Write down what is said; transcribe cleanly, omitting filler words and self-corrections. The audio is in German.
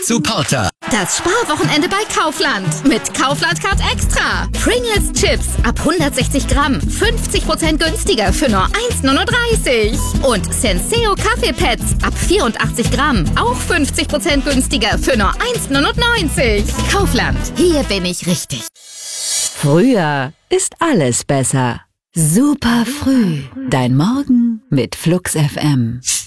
Supporter. Das Sparwochenende bei Kaufland. Mit Kaufland Card Extra. Pringles Chips ab 160 Gramm. 50% günstiger für nur 1,39 €. Und Senseo Kaffeepads ab 84 Gramm. Auch 50% günstiger für nur 1,99 €. Kaufland. Hier bin ich richtig. Früher ist alles besser. Super früh. Dein Morgen mit Flux FM.